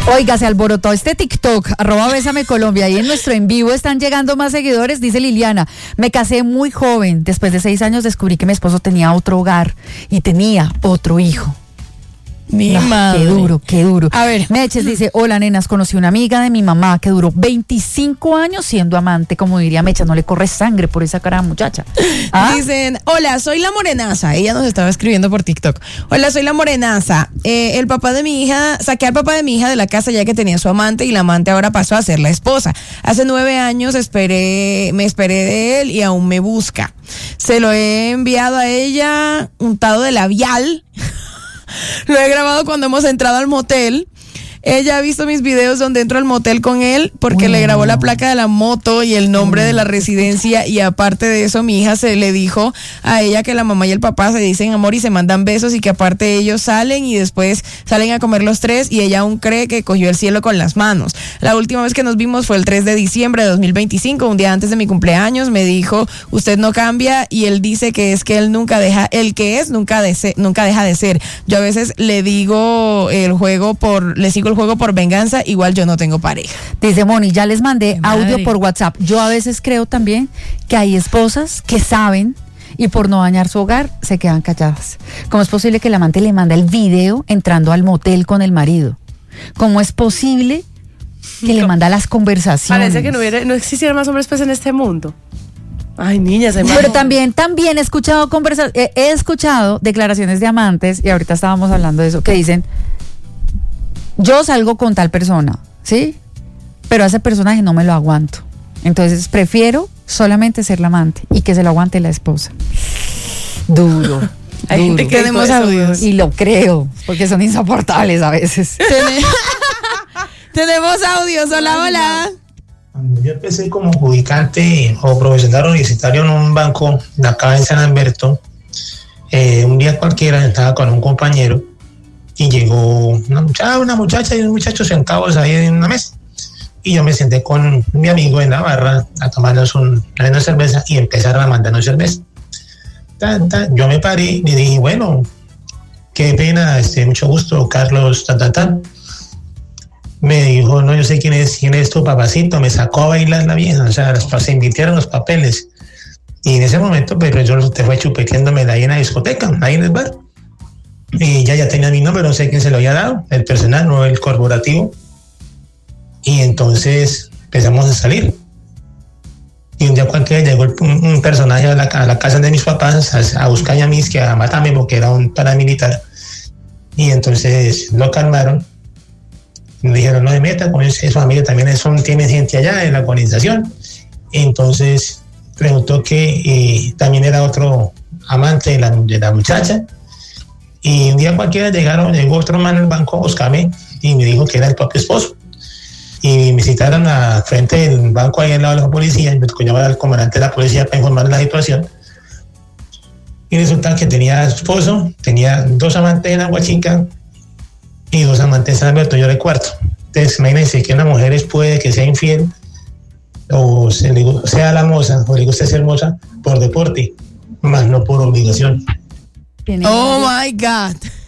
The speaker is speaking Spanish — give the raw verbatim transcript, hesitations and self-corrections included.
Oiga, se alborotó este TikTok, arroba Bésame Colombia, y en nuestro en vivo están llegando más seguidores. Dice Liliana: me casé muy joven, después de seis años descubrí que mi esposo tenía otro hogar y tenía otro hijo. Mi no, madre. Qué duro, qué duro. A ver. Meches dice: hola nenas, conocí una amiga de mi mamá que duró veinticinco años siendo amante. Como diría Meches, no le corre sangre por esa cara de muchacha. ¿Ah? Dicen: hola, soy la morenaza. Ella nos estaba escribiendo por TikTok. Hola, soy la morenaza. Eh, el papá de mi hija, saqué al papá de mi hija de la casa ya que tenía su amante, y la amante ahora pasó a ser la esposa. Hace nueve años esperé, me esperé de él y aún me busca. Se lo he enviado a ella untado de labial. Lo he grabado cuando hemos entrado al motel. Ella ha visto mis videos donde entro al motel con él porque bueno. le grabó la placa de la moto y el nombre de la residencia, y aparte de eso mi hija se le dijo a ella que la mamá y el papá se dicen amor y se mandan besos, y que aparte ellos salen y después salen a comer los tres, y ella aún cree que cogió el cielo con las manos. La última vez que nos vimos fue el tres de diciembre de dos mil veinticinco, un día antes de mi cumpleaños. Me dijo: usted no cambia, y él dice que es que él nunca deja, el que es nunca, de ser, nunca deja de ser. Yo a veces le digo el juego por, le sigo el juego por venganza, igual yo no tengo pareja. Dice Moni: ya les mandé audio por WhatsApp. Yo a veces creo también que hay esposas que saben y por no dañar su hogar se quedan calladas. ¿Cómo es posible que el amante le manda el video entrando al motel con el marido? ¿Cómo es posible que no. le manda las conversaciones? Parece que no, hubiera, no existieran más hombres pues en este mundo. Ay, niñas, hay más. Pero también, también he escuchado conversa- he, he escuchado declaraciones de amantes, y ahorita estábamos hablando de eso, que dicen: yo salgo con tal persona, ¿sí? Pero a ese personaje no me lo aguanto. Entonces prefiero solamente ser la amante y que se lo aguante la esposa. Duro. Hay duro. gente que tenemos audios. Y lo creo, porque son insoportables a veces. Tenemos audios. Hola, hola. Cuando yo empecé como judicante o profesional universitario en un banco de acá en San Alberto, eh, un día cualquiera estaba con un compañero y llegó una muchacha, una muchacha y un muchacho sentados ahí en una mesa. Y yo me senté con mi amigo en la barra a tomarnos un, una cerveza, y empezaron a mandarnos cerveza. Ta, ta. Yo me paré y dije: bueno, qué pena, este, mucho gusto, Carlos, ta, ta, ta. Me dijo: no, yo sé quién es, quién es tu papacito. Me sacó a bailar la vieja, o sea, se invirtieron los papeles. Y en ese momento, pero yo te fue chupeteándome ahí en la discoteca, ahí en el bar. Y ya ya tenía mi número, no sé quién se lo había dado, el personal, no el corporativo. Y entonces empezamos a salir. Y un día cualquiera llegó un, un personaje a la, a la casa de mis papás a, a buscar a mí, que a matarme porque era un paramilitar. Y entonces lo calmaron. Me dijeron: no se meta con eso, su amiga también son, tienen gente allá en la organización. Entonces preguntó que eh, también era otro amante de la, de la muchacha. Y un día cualquiera llegaron, llegó otro man al banco a buscarme y me dijo que era el propio esposo. Y me citaron a frente del banco ahí al lado de la policía, y me tocó llamar al comandante de la policía para informar la situación. Y resulta que tenía esposo, tenía dos amantes en Agua Chica y dos amantes en San Alberto, yo era el cuarto. Entonces imagínense que una mujer puede que sea infiel o se le, sea la moza o le guste ser moza por deporte, más no por obligación. Oh my God.